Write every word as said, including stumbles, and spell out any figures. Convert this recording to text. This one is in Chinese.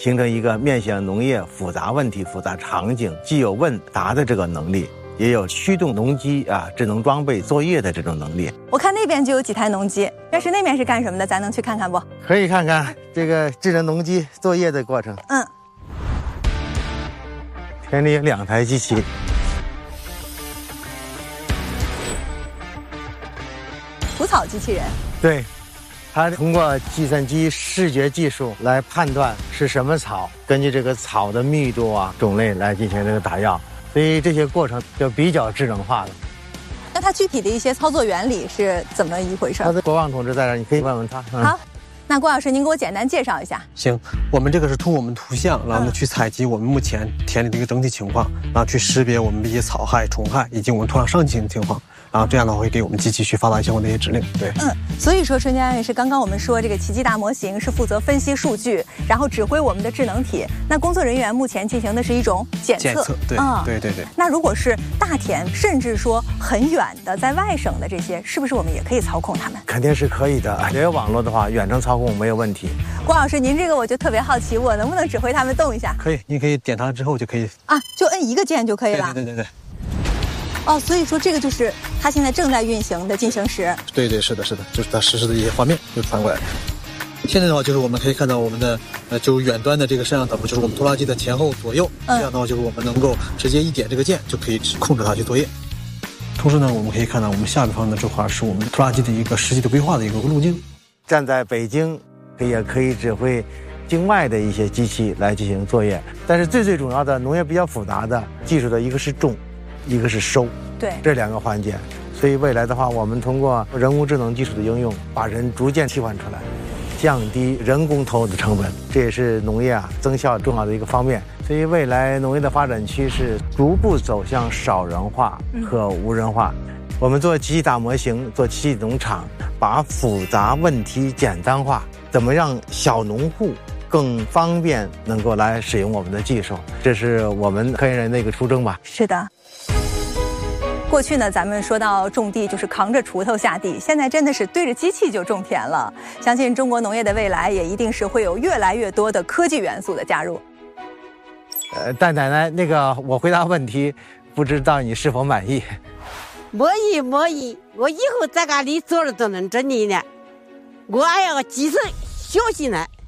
形成一个面向农业复杂问题、复杂场景，既有问答的这个能力，也有驱动农机啊智能装备作业的这种能力。 我看那边就有几台农机，要是那边是干什么的，咱能去看看不？ 可以看看这个智能农机作业的过程。 嗯， 田里有两台机器。 除草机器人。 对，它通过计算机视觉技术来判断是什么草，根据这个草的密度啊、种类来进行这个打药，所以这些过程就比较智能化了。 那它具体的一些操作原理是怎么一回事？ 他的国旺同志在这儿，你可以问问他。 嗯、好，那郭老师您给我简单介绍一下。 行，我们这个是通过我们图像，然后呢去采集我们目前田里的一个整体情况，然后去识别我们的一些草害、虫害以及我们土壤上进的情况。然后这样的话会给我们机器去发达相关的一些指令。对， 嗯，所以说春江也是刚刚我们说这个奇迹大模型是负责分析数据，然后指挥我们的智能体。那工作人员目前进行的是一种检测。 检测，对，嗯、对对对。 那如果是大田，甚至说很远的在外省的这些，是不是我们也可以操控它们？ 肯定是可以的，也有网络的话，远程操控没有问题。 郭老师，您这个我就特别好奇，我能不能指挥它们动一下？ 可以，你可以点它之后就可以啊，就摁一个键就可以了。 对对对对对。 哦，所以说这个就是它现在正在运行的进行时。 对对，是的，是的，就是它实时的一些画面就传过来。现在的话，就是我们可以看到我们的呃，就是远端的这个摄像头，就是我们拖拉机的前后左右，嗯、这样的话就是我们能够直接一点这个键就可以控制它去作业。同时呢，我们可以看到我们下边方的这块是我们拖拉机的一个实际的规划的一个路径。 站在北京，也可以指挥境外的一些机器来进行作业，但是最最重要的农业比较复杂的技术的一个是种。一个是收， 对这两个环节，所以未来的话，我们通过人工智能技术的应用，把人逐渐替换出来，降低人工投入的成本，这也是农业啊增效重要的一个方面。所以未来农业的发展趋势逐步走向少人化和无人化。嗯、我们做奇迹大模型，做奇迹农场，把复杂问题简单化，怎么让小农户更方便能够来使用我们的技术，这是我们科研人的一个初衷吧。 是的。过去呢，咱们说到种地就是扛着锄头下地，现在真的是对着机器就种田了。相信中国农业的未来也一定是会有越来越多的科技元素的加入。 呃，但奶奶，那个我回答问题，不知道你是否满意？ 满意满意，我以后在家里做了都能整理呢。我还要继承学习呢。